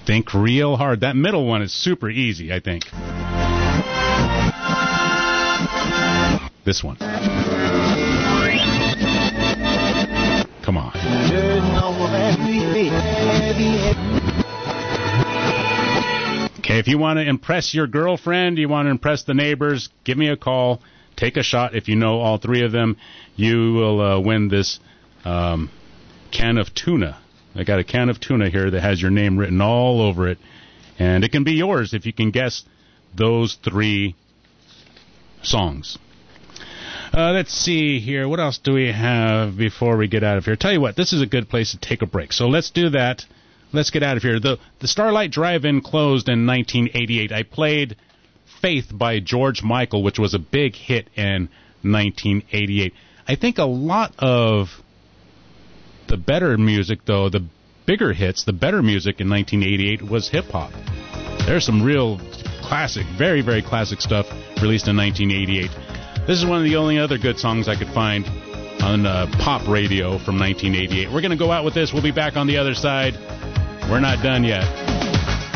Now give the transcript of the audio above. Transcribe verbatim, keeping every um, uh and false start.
Think real hard. That middle one is super easy, I think. This one. Come on. Okay, if you want to impress your girlfriend, you want to impress the neighbors, give me a call. Take a shot. If you know all three of them, you will uh, win this um, can of tuna. I got a can of tuna here that has your name written all over it, and it can be yours if you can guess those three songs. Uh, let's see here. What else do we have before we get out of here? Tell you what, this is a good place to take a break. So let's do that. Let's get out of here. The, the Starlight Drive-In closed in nineteen eighty-eight. I played Faith by George Michael, which was a big hit in nineteen eighty-eight. I think a lot of the better music, though, the bigger hits, the better music in nineteen eighty-eight was hip-hop. There's some real classic, very, very classic stuff released in nineteen eighty-eight. This is one of the only other good songs I could find on uh, pop radio from nineteen eighty-eight. We're going to go out with this. We'll be back on the other side. We're not done yet.